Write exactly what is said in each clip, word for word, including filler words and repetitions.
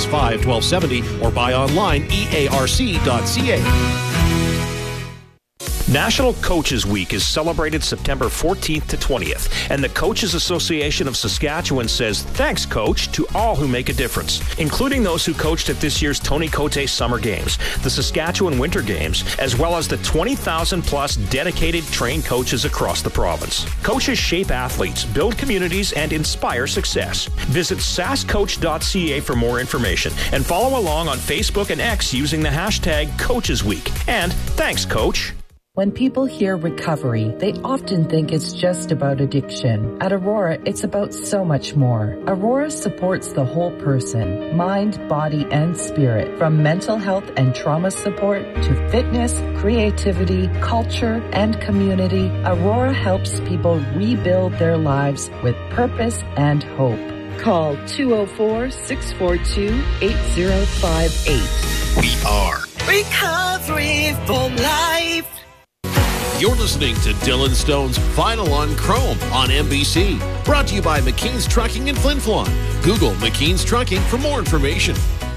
five, twelve seventy or buy online e a r c dot c a. National Coaches Week is celebrated September fourteenth to twentieth, and the Coaches Association of Saskatchewan says thanks, Coach, to all who make a difference, including those who coached at this year's Tony Cote Summer Games, the Saskatchewan Winter Games, as well as the twenty thousand plus dedicated trained coaches across the province. Coaches shape athletes, build communities, and inspire success. Visit sask coach dot c a for more information and follow along on Facebook and X using the hashtag Coaches Week. And thanks, Coach. When people hear recovery, they often think it's just about addiction. At Aurora, it's about so much more. Aurora supports the whole person, mind, body, and spirit. From mental health and trauma support to fitness, creativity, culture, and community, Aurora helps people rebuild their lives with purpose and hope. Call two oh four, six four two, eight oh five eight. We are Recovery for Life. You're listening to Dylan Stone's Final on Chrome on N B C. Brought to you by McKean's Trucking in Flin Flon. Google McKean's Trucking for more information.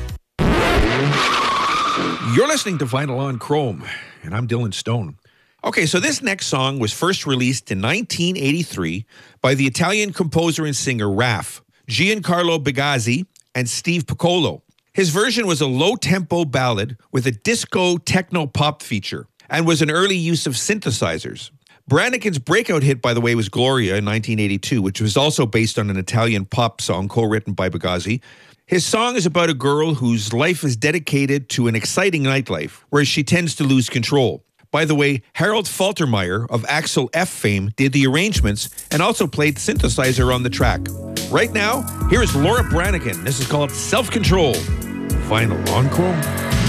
You're listening to Final on Chrome, and I'm Dylan Stone. Okay, so this next song was first released in nineteen eighty-three by the Italian composer and singer Raf, Giancarlo Bigazzi, and Steve Piccolo. His version was a low-tempo ballad with a disco techno-pop feature, and was an early use of synthesizers. Brannigan's breakout hit, by the way, was Gloria in nineteen eighty-two, which was also based on an Italian pop song co-written by Bigazzi. His song is about a girl whose life is dedicated to an exciting nightlife, where she tends to lose control. By the way, Harold Faltermeyer of Axel F fame did the arrangements and also played synthesizer on the track. Right now, here is Laura Branigan. This is called Self-Control. Final on Chrome.